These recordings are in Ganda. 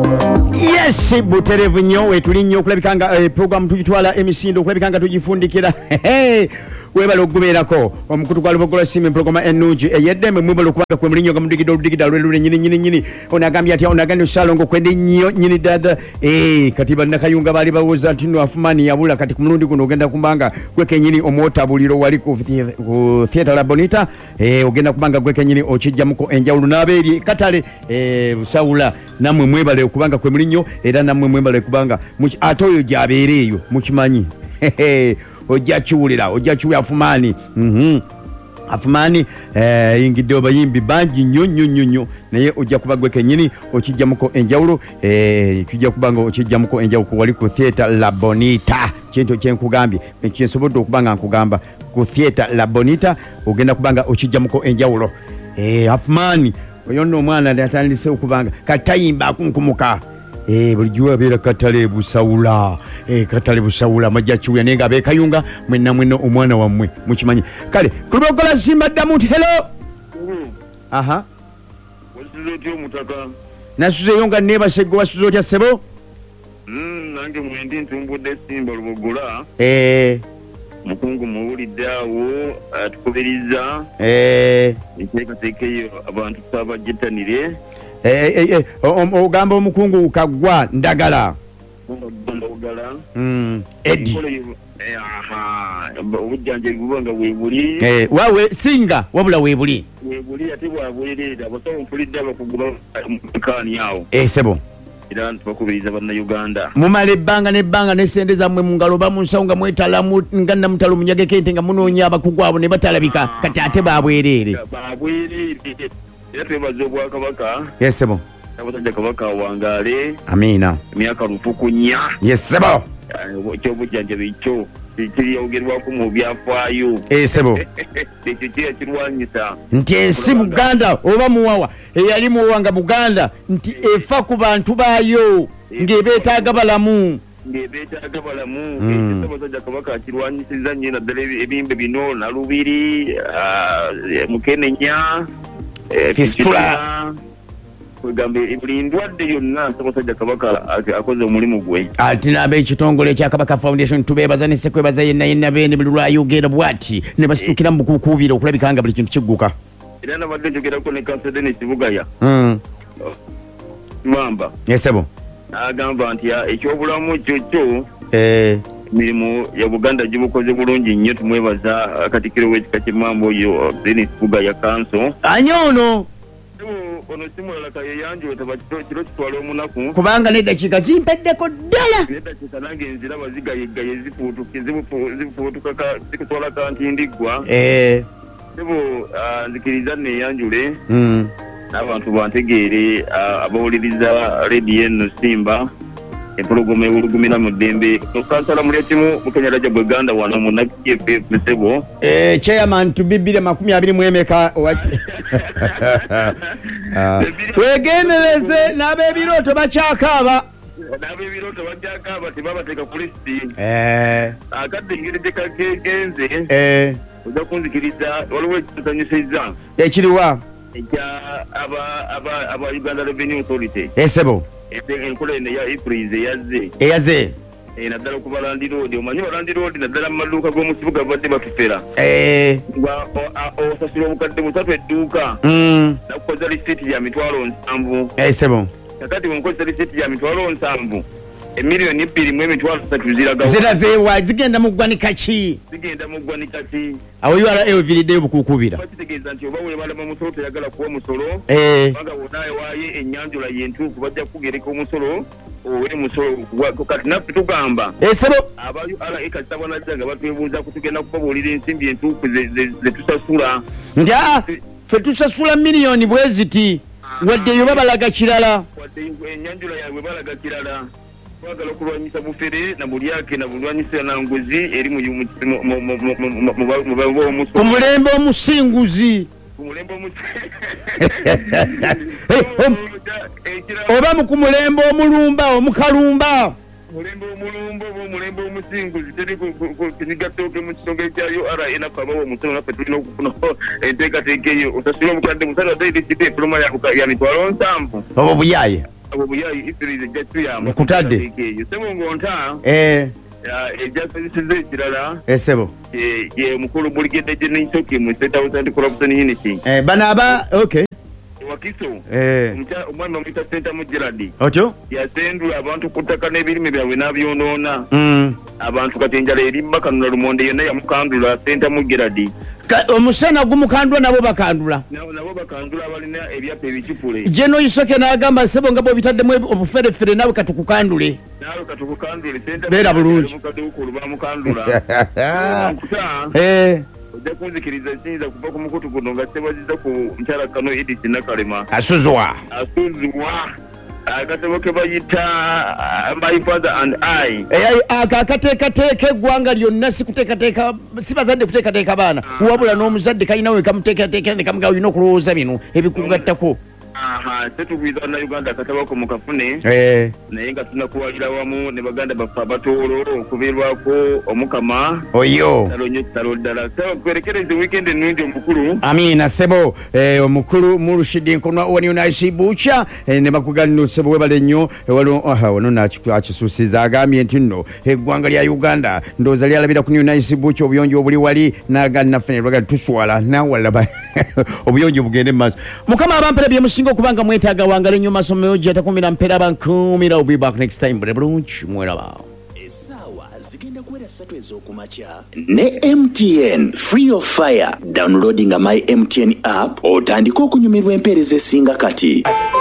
Yes, buterevu nnyo wetuli nnyo okulabikanga program tugitwala emisindo okulabikanga tugifundikira webale okubeerako omukutu gwa lubogola simu empologoma ennungi eyeddembe mwebale okubanga kwe mulinnyo nga mudigida lwelule nyini onagambye atya onagambye Salongo kwende nnyo nyini dada kati bannakayunga baali bawooza nti no Afumani yabula kati ku mulundi guno ogenda kumbanga gwe kenyini omwotabuliro wali ku theatre La Bonita ogenda kubanga gwe kenyini okijjamuko enjawulo n'abeeri katale Busawula namwe mwebale okubanga kwe mulinnyo era namwe mwebale kubanga ate oyo gy'abeereeyo mukimanyi ojja kiwulira Afumani Afumani ingidde obayimbi bangi nnyo naye ojja kuba gwe kenyini okijjamuko enjawulo kijja kubanga okijjamuko enjawulo wali ku theatre La Bonita kintu kyenkugambye ekyensobodde okubanga nkugamba ku theatre La Bonita ogenda kubanga okijjamuko enjawulo Afumani oyo nno omwana atandise okubanga katayimba akunkumuka bulijjo abeera katale Busawula katale Busawula majja kiwuya naye nga beekayunga mwenna omwana wammwe mukimanyi kale kulogola simba ddamu nti hello aha wasuze otya omutaka nasuzeyo nga neebase gwe wasuze otya ssebo nange mwendi ntumbudde simba lubogola mukungu muwulidde awo atukubiriza enteekateekeyo abantu tusabajjetanire ogamba omukungu Kaggwa Ndagala Edi obujjanjabi buba nga weebuli wawe singa wabula weebuli ate bwabwerera abasawo mpulidde abakugu bakaani awo sebo era tubakubiriza bannayuganda mumala ebbanga n'ebbanga n'essente zammwe mu ngalo oba mu nsawo nga mwetalamu nga namutalo munyageko ente nga munoonya abakugu abo ne batalabika kati ate babwereere era twebaza obwakabaka yesebo abasajja kabaka wangaale amiina emyaka lufukunya yesebo ekyobujjanjabi kyo kiryogerwako mu byafaayo sebo ekyo kirwanyisa nti ensi Buganda oba muwawa eyali muwanga Buganda nti efa ku bantu baayo ng'ebeetaaga balamu abasajja kabaka akirwanyisiza nnyo naddala ebimbe bino Nalubiri Mukenenya Fistula kwegambe buli ndwadde yonna abasajja kabaka akoze omulimu gwe ati n'ab'ekitongole ekya Kabaka Foundation tubeebaza ne sekwebaza yenna beene buli lwayogera bw'ati ne basitukira mu bukuukubira okulabika nga buli kintu kigguka era nabadde njogerako ne Kansedeni Kibugaya Mamba yesebo agamba nti ekyobulamu kyo emirimu ya Buganda gibukoze bulungi nnyo tumwebaza Katikkiro w'ekika ky'Emmamba oyo Dennis Bugaya Kanso anyono ono simulala kayeyanjwe kiro kitwala omunaku kubanga n'eddakiika zimpeddeko ddala n'eddakiika nange nziraba zigayegaye zifuutuka zikutwala kantindiggwa ebo nzikiriza neeyanjule n'abantu bantegeere abawuliriza rediyo eno Simba empologoma ewulugumira mu ddembe kansala mulya kimu mukenya Jabwe Ganda wano mu NPF Sebo chairman tubibire 20 wegendereze n'ab'ebiroto bakyakaaba tebabateeka ku listi akadde engeri gyekagenze ojja kunzikiriza waliwo ekisanyusizza ekiriwa ekya aba Uganda Revenue Authority esebo enkola eno eya April eyaze naddala ku Balandi Road omanyi Balandi Road naddala mu maduuka g'omu kibuga badde batufera nga osasula obukadde 3 edduuka nakukoza lisiti ya $7,000 esebo kakati bwenkozesa lisiti ya $7,000 emiliyoni 2.3 zirazeewa zigenda mu ggwanika ki awo URL eviriddeyo bukuukubira bakitegeeza nti oba weebalama omusolo toyagala kuwa musolo banga wonaawe waaye ennyanjula yentuufu bajja kugereka omusolo owe musolo kati naffe tugamba esebo aba URA kati tabanajja nga batwebuuza kutugenda kubabuulira ensimbi entuufu ze tusasula nti ffe tusasula miliyoni bwe ziti waddeyo babalaga kirala wadde ennyanjula yaabwe balaga kirala twagala okulwanyisa bufere na bulyake na bulwanyisa na nguzi eri mu ku mulembe omusinguzi oba ku mulembe omulumba omukalumba mulembe omusinguzi teri kinigatooke mu kitongole kya URA nafe abawo omusolo naffe tulina okufuna enteekateeka eyo osasula obukadde musala daidisite efuluma ya $7,000 obo buyaye abo buyayi isirize jatu ya mukutadde sebo ngonta ejasizze kirala sebo ye mukulu Brigadier General Nsoki mu State House Corruption Unity banaba okay wakiso omwana omita Center mu Gerard otyo yasendula abantu kutaka n'ebirime byabwe n'abyonona abantu katenjala erimba kanula Lumonde yonna yamukandula Center mu Gerard omusana gumukandula nabo bakandula balina ebyapa ebikipule General Nsoki n'agamba sebo nga bwe bitaddemu obuferefere nawe katukukandule beera bulungi ojja kunzikiriza kiyinza kuva ku mukutu guno nga sebazizza ku mukyala Kano Edith Nakalema asuzwa akatebo ke bayita My Father and I akateekateeka eggwanga lyonna sibazadde kuteekateeka baana wabula n'omuzadde kalina we kamuteekateekera ne kamugaa olina okulowooza bino ebikugattako setugwiza na Uganda katabako mukafune naye nga tunakuwalira wamu ne baganda baffe abatoolo okubeerwako omukama oyo talonyo ddala kwerekereza weekend ennungi omukulu amina sebo omukulu Murushidi Nkonwa wani unaishi bucha ne bakugano sebo webale nnyo wano nakisuusiza agambye nti nno eggwanga lya Uganda ndooza lyalabira ku unaishi bucha obuyonjo obuli wali nagannaffe lwaga tuswala nawalaba obuyonjo bugende mu maaso mukama abampera byemusinga okubanga mwetaaga wangala ennyo masomero gyatakumira mpera bankumira. We'll be back next time. Bulungi mweraba. Esawa zigenda kuwera 3 ez'okumakya ne MTN free of fire. Downloading my MTN app otandika okunyumirwa empeereza esinga kati.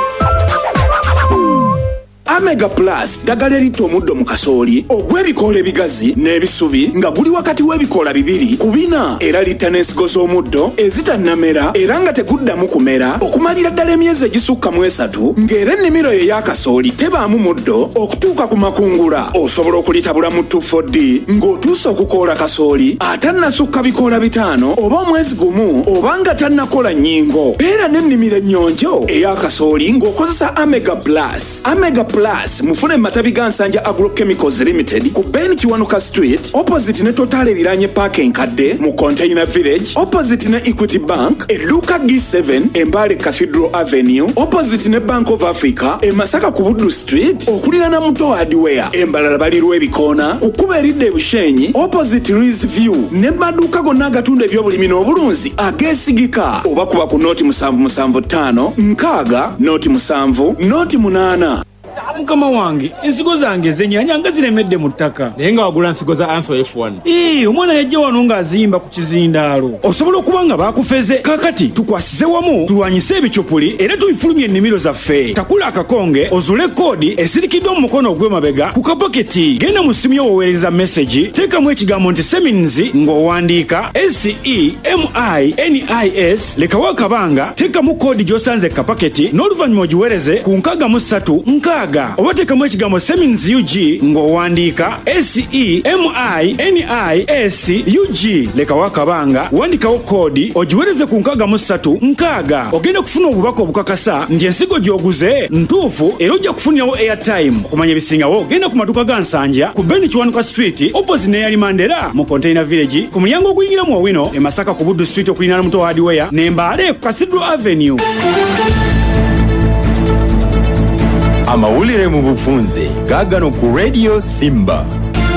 Omega Plus dagala erito omuddo mu kasooli ogw'ebikoola ebigazi n'ebisubi nga guli wakati w'ebikoola bibiri kubina era litanesigoza omuddo ezitannamera era nga teguddamu kumera okumalira ddala emyezi egisukka mu 3 ng'era ennimiro ye y'akasooli tebaamu muddo okutuuka ku makungula osobola okulitabula mu 2,4D ng'otuusa okukoola kasooli atannasukka bikoola 5 oba omwezi gumu oba nga tannakola nnyingo beera n'ennimiro ennyonjo ey'akasooli ng'okozesa Omega Plus. Omega Plus mufune matabi gansanja Agrochemicals Limited ku Ben Kiwanuka Street opposite ne Total ebiranye parking kadde mu Container Village opposite ne Equity Bank e Luka G7 Embale Cathedral Avenue opposite ne Bank of Africa e Masaka ku Buddu Street okulirana muto hardware embalala balirwa ebikoona okuba eridde Bushenyi opposite Rees View ne maduka gonna agatunda ebyobulimi n'obulunzi agesigika oba kuba ku noti 775 nkaaga noti 7 noti 8. Mukama wange ensigo zange zenyanya nga ziremedde mu ttaka naye nga wagula nsigo za Answer F1 omwana yajja wano ng'azimba ku kizindaalo osobola okuba nga baakufeze kakati tukwasize wamu tulwanyise ebicyupuli era tubifulumye ennimiro zaffe takula akakonge ozule koodi esirikiddwa mu mukono ogw'emabega ku kapaketi genda mu ssimu y'owoweereza message teekamu ekigambo nti Semins ng'owandiika SEMINIS lekawo akabanga teekamu koodi gy'osanze kapaketi n'oluvannyuma ogiweereze ku 63 oba teekamu ekigambo Semins UG ng'owandiika SEMINIS UG lekawo akabanga wandikawo koodi ogiweereze ku 63 ogenda kufuna obubaka obukakasa nti ensigo gy'oguze ntuufu era ojja kufunirawo airtime. Okumanya ebisingawo genda ku maduuka ga Nsanja ku Ben Kiwanuka Street opposite ne Yali Mandela mu Container Village ku mulyango oguyingira mu Owino e Masaka ku Buddu Street okulinaana muto hardware ne Mbale ku Cathedral Avenue. Amawulire mu bufunze gaagano ku Radio Simba.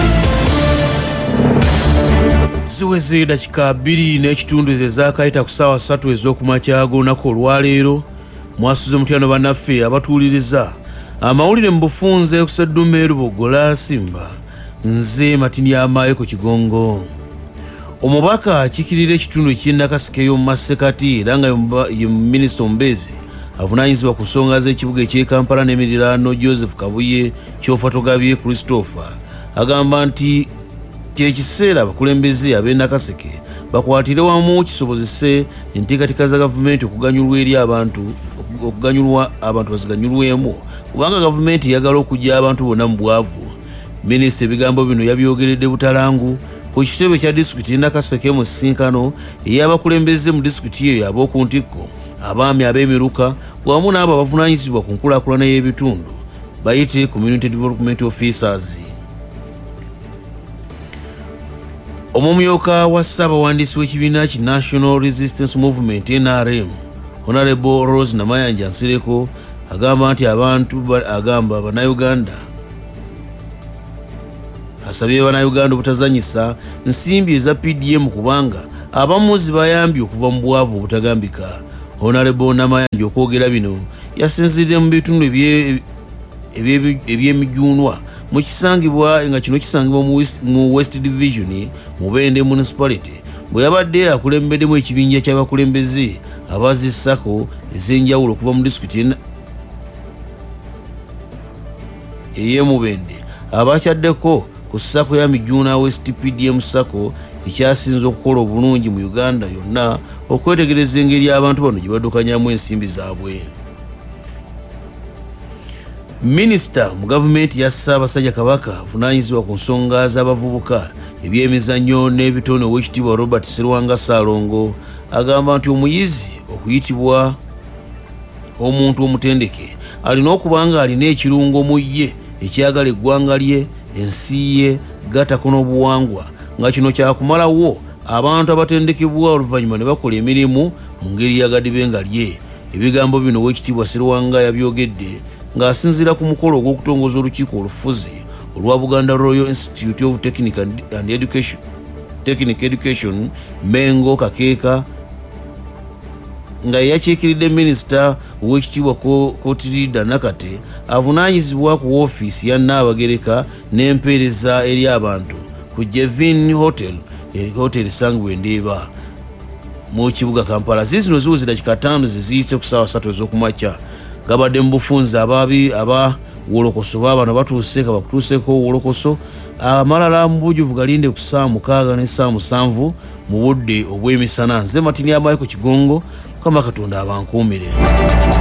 Ziweze dakika 2 n'ekitundu ez'akaayita ku ssaawa 3 ez'okumakya ag'olunaku olwaleero mwasuze mutyano bannaffe abatuuliriza amawulire mu bufunze ku Sseddume Lubogola Simba. Nze Matini Amaye ku Kigongo. Omubaka akikirira ekitundu ky'Nakaseke y'omu Masekati era nga ye Minisita Ombezi avunaanyizibwa ku nsonga z'ekibuga eky'e Kampala n'emiriraano Joseph Kabuye Kyofatogabye Christopher agamba nti kyekiseera abakulembeze ab'e Nakaseke bakwatire wamu kisobozese enteekateeka za gavumenti okuganyulwa eri abantu baziganyulwemu kubanga gavumenti eyagala okujja abantu bonna mu bwavu. Minisita ebigambo bino yabyogeredde Butalangu ku kitebe kya disitulikiti Nakaseke mu ssinkano ey'abakulembeze mu disitulikiti eyo ab'oku ntikko abaami ab'emiruka wamu n'abo abavunaanyizibwa ku nkulaakulana y'ebitundu bayite Community Development Officers. Omumyuka wa Ssaabawandiisi w'ekibiina ki National Resistance Movement NRM Honorable Rose Namayanja Nsereko agamba nti agamba bannayuganda asabye bannayuganda obutazanyisa nsimbi eza PDM kubanga abamu zibayambye okuva mu bwavu obutagambika. Honorable Namayanja okwogera bino yasinzidde mu bitundu eby'emijunwa mu kisangibwa nga kino kisangibwa mu West Division mu Bende Municipality bwe yabadde akulembeddemu ekibinja ky'abakulembeze abazi sako ez'enjawulo okuva mu disitulikiti ey'Emubende abakyaddeko ku sako ya Mijuna West PDM sako ekyasinze okukola obulungi mu Uganda yonna okwetegereza engeri abantu bano gye baddukanyamu ensimbi zaabwe. Minisita mu gavumenti ya Ssaabasajja Kabaka avunaanyizibwa ku nsonga z'abavubuka ebyemizannyo n'ebitone Oweekitiibwa Robert Sserwanga Ssaalongo agamba nti omuyizi okuyitibwa omuntu omutendeke alina okuba nga alina ekirungo mu ye ekyagala eggwanga lye, ensi ye, gatako n'obuwangwa nga kino kyakumalawo abantu abatendekebwa oluvannyuma ne bakola emirimu mu ngeri yagadibe nga lye. Ebigambo bino Oweekitiibwa Sserwanga yabyogedde ng'asinziira ku mukolo ogw'okutongoza olukiiko olufuzi olwa Buganda Royal Institute of Technical Education Mengo Kakeeka nga yakiikiridde minisita Oweekitiibwa Kotirida Nakate avunaanyizibwa ku woofiisi ya Nnaabagereka n'empeereza eri abantu ku Jevin Hotel esangibwa Endeeba mu kibuga Kampala. Zino ziwuzira dakika 5 ziziyise ku ssaawa 3 ez'okumakya. Gabadde mu bufunze wolokoso baabano batuuse kabakutuuseko wolokoso amalala mu bujjuvu galinde ku ssaawa 6 ne ssaawa 7 mu budde obw'emisana. Nze Matini Amaiko Kigongo, Mukama Katonda abankuumire.